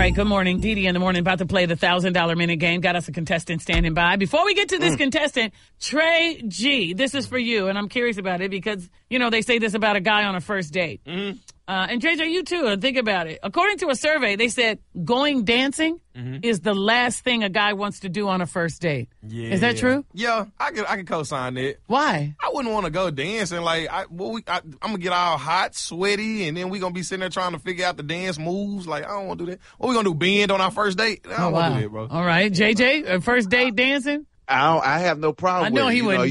right, good morning. Dee Dee in the morning, about to play the $1,000 minute game. Got us a contestant standing by. Before we get to this contestant, Trey G, this is for you, and I'm curious about it because, you know, they say this about a guy on a first date. Mm-hmm. And JJ, you too, think about it. According to a survey, they said going dancing is the last thing a guy wants to do on a first date. Yeah. Is that true? Yeah, I can co-sign that. Why? I wouldn't want to go dancing. Like, I'm going to get all hot, sweaty, and then we're going to be sitting there trying to figure out the dance moves. Like, I don't want to do that. What we going to do, bend on our first date? I don't want to do that, bro. All right, JJ, first date dancing? I have no problem with it. I know he would.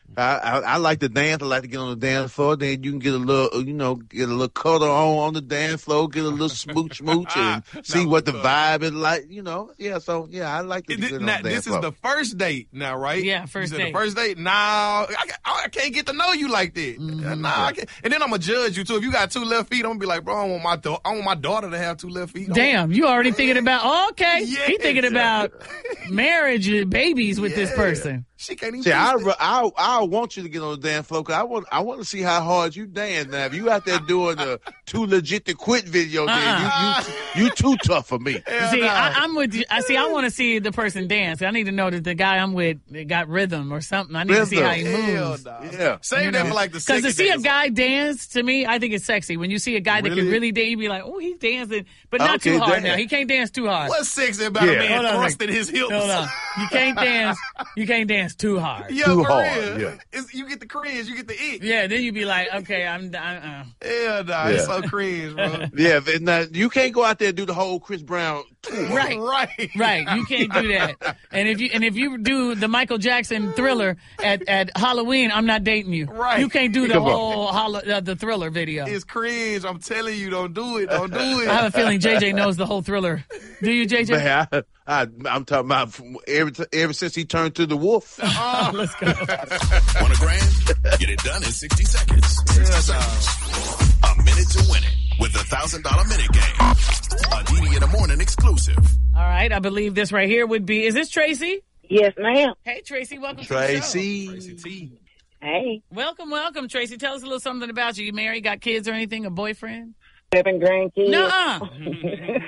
I like to dance. I like to get on the dance floor. Then you can get a little cuddle on the dance floor, get a little smooch, and see what the vibe is like. Yeah. So yeah, I like to get on the dance floor. This is the first date now, right? Yeah, first date. The first date. Nah, I can't get to know you like that. Mm-hmm. Nah, I can't. And then I'm gonna judge you too. If you got two left feet, I'm gonna be like, bro, I want my daughter to have two left feet. Damn, you already thinking about? Okay, yeah, he thinking about marriage and babies with this person. She can't even. See, I want you to get on the dance floor because I want to see how hard you dance. Now, if you out there doing the too legit to quit video, then you too tough for me. See, I'm with you. I want to see the person dance. I need to know that the guy I'm with got rhythm or something. I need to see how he moves. Yeah, save that for like the second. Because to see a guy dance, to me, I think it's sexy. When you see a guy that can really dance, you be like, oh, he's dancing, but not too hard. Now he can't dance too hard. What's sexy about a man thrusting his hips? Hold on. You can't dance. You can't dance too hard. Yeah, too hard. Yeah. You get the cringe. You get the ick. Yeah, then you be like, okay, I'm. It's so cringe, bro. Yeah, now you can't go out there and do the whole Chris Brown tour. Right. You can't do that. And if you do the Michael Jackson Thriller at Halloween, I'm not dating you. Right. You can't do the whole the Thriller video. It's cringe. I'm telling you, don't do it. Don't do it. I have a feeling JJ knows the whole Thriller. Do you, JJ? Man, I'm talking about ever since he turned to the wolf. Let's go. Want $1,000? Get it done in 60 seconds. 60 seconds. A minute to win it with the $1,000 minute game. A Dee Dee in the morning exclusive. All right, I believe this right here would be. Is this Tracy? Yes, ma'am. Hey, Tracy, welcome Tracy. to the show. Tracy T. Hey. Welcome, Tracy. Tell us a little something about you. You married, got kids or anything? A boyfriend? 7 grandkids. Nuh-uh.